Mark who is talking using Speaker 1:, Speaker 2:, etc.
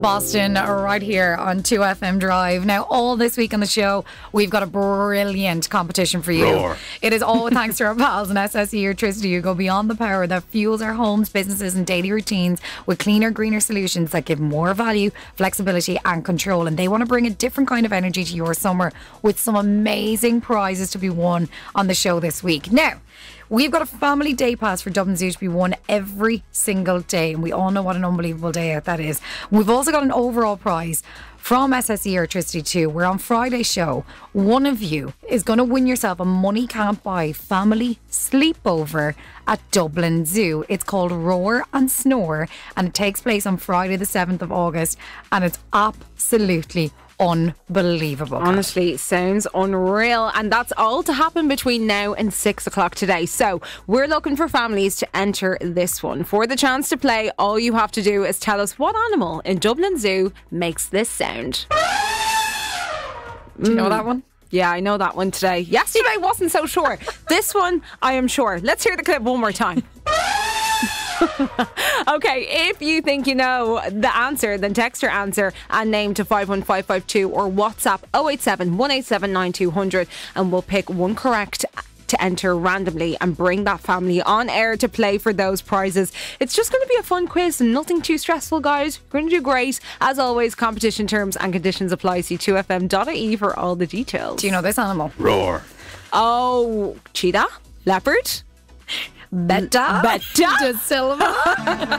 Speaker 1: Boston, right here on 2FM Drive. Now, all this week on the show, we've got a brilliant competition for you.
Speaker 2: Roar.
Speaker 1: It is all thanks to our pals in SSE Electricity, who go beyond the power that fuels our homes, businesses and daily routines with cleaner, greener solutions that give more value, flexibility and control. And they want to bring a different kind of energy to your summer with some amazing prizes to be won on the show this week. Now, we've got a family day pass for Dublin Zoo to be won every single day, and we all know what an unbelievable day out that is. We've also got an overall prize from SSE Electricity too, where on Friday's show, one of you is going to win yourself a money can't buy family sleepover at Dublin Zoo. It's called Roar and Snore, and it takes place on Friday the 7th of August, and it's absolutely unbelievable.
Speaker 3: Honestly, sounds unreal. And that's all to happen between now and 6 o'clock today. So we're looking for families to enter this one. For the chance to play, all you have to do is tell us what animal in Dublin Zoo makes this sound.
Speaker 1: Do you know that one?
Speaker 3: Yeah, I know that one today. Yesterday wasn't so sure. This one, I am sure. Let's hear the clip one more time. Okay, if you think you know the answer, then text your answer and name to 51552 or WhatsApp 087 187 9200 and we'll pick one correct to enter randomly and bring that family on air to play for those prizes. It's just going to be a fun quiz and nothing too stressful, guys. We're going to do great. As always, competition terms and conditions apply. See 2fm.ie for all the details.
Speaker 1: Do you know this animal?
Speaker 2: Roar.
Speaker 3: Oh, cheetah? Leopard?
Speaker 1: Betta?
Speaker 3: Betta?
Speaker 1: De Silva?